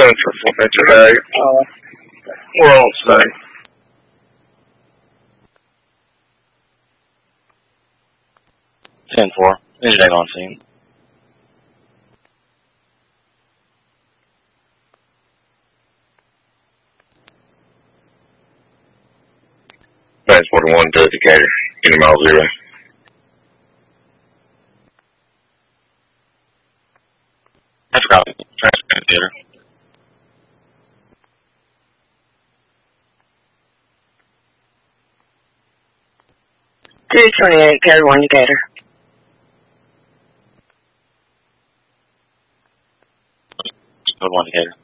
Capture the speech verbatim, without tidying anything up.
Central for today. Uh, we're on stay. ten four. Engineering on scene. Transport one to Decatur. Any mile zero. I forgot. Transport theater. two twenty-eight, carry one Decatur. Code one Decatur.